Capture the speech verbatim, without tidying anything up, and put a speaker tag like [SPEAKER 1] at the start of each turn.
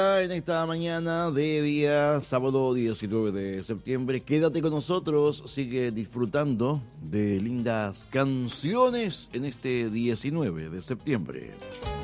[SPEAKER 1] En esta mañana de día sábado diecinueve de septiembre, quédate con nosotros, sigue disfrutando de lindas canciones en este diecinueve de septiembre.